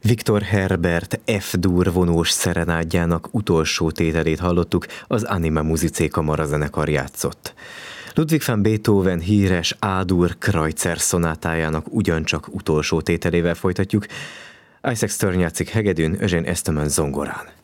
Viktor Herbert F-dur vonós szerenádjának utolsó tételét hallottuk, az Anima Musicae kamarazenekar játszott. Ludwig van Beethoven híres A-dur Kreutzer szonátájának ugyancsak utolsó tételével folytatjuk. Isaac Stern játszik hegedűn, Eugene Estoman zongorán.